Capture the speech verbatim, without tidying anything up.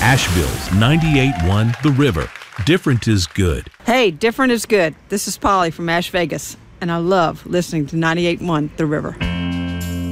Asheville's ninety-eight point one The River. Different is good. Hey, different is good. This is Polly from Ash Vegas, and I love listening to ninety-eight point one The River.